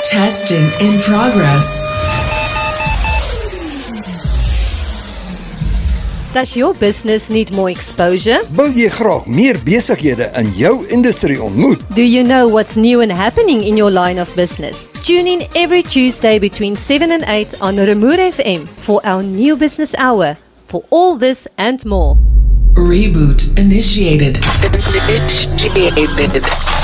Testing in progress. Does your business need more exposure? Wil jy graag meer besighede in jou industrie ontmoet? Do you know what's new and happening in your line of business? Tune in every Tuesday between 7 and 8 on Remoer FM for our new business hour. For all this and more. Reboot initiated.